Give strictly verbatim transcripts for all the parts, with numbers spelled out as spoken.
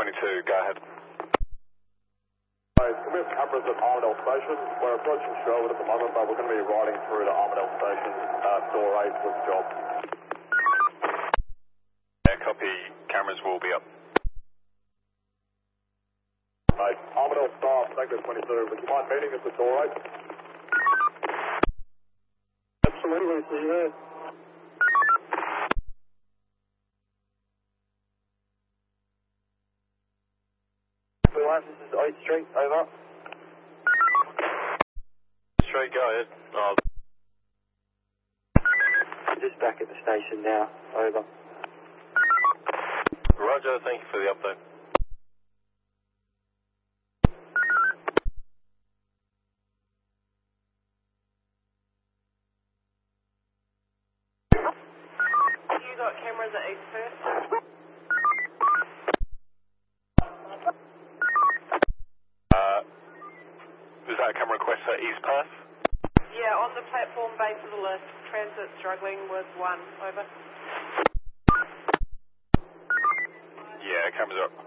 twenty-two, go ahead. Commit cameras at Armadale Station. We're approaching Sherwood at the moment, but we're going to be riding through to Armadale Station, uh, door eight with the job. Yeah, copy. Cameras will be up. Right, Armadale staff, Sector twenty-two. Would you mind meeting at the door eight? Absolutely, see you there. This is eighth Street, over. Street, go ahead. Oh. Just back at the station now, over. Roger, thank you for the update. You got cameras at East Perth? Is that a camera request for East Perth? Yeah, on the platform base of the list. Transit struggling with one. Over. Yeah, cameras up.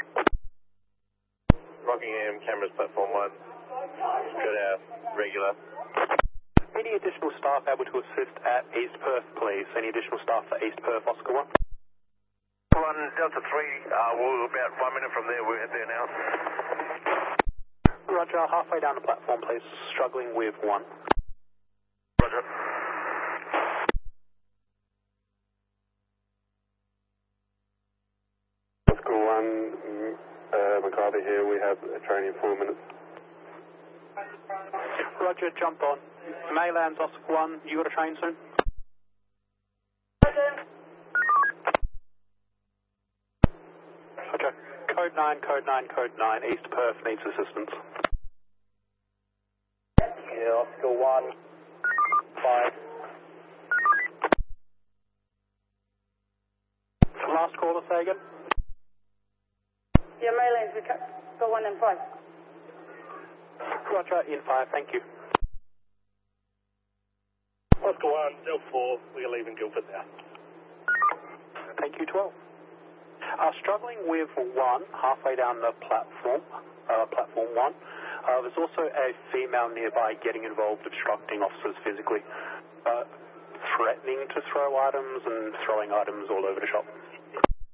Rockingham, cameras platform one. Good out, regular. Any additional staff able to assist at East Perth, please? Any additional staff for East Perth, Oscar one? One, Delta three, uh, we're about one minute from there, we're at there now. Roger, halfway down the platform, please. Struggling with one. Roger. Oscar one, uh, McCarthy here. We have a train in four minutes. Roger, jump on. Maylands, Oscar one. You got a train soon? Roger. Code nine, code nine, code nine. East Perth needs assistance. Yeah, Oscar one, five. Last caller, say again? Yeah, Maylands, we got one in five. Roger, in five, thank you. Oscar one, Delta four, we're leaving Guildford now. Thank you, twelve. Uh, struggling with one, halfway down the platform, uh, platform one. Uh, there's also a female nearby getting involved, obstructing officers physically, uh, threatening to throw items and throwing items all over the shop.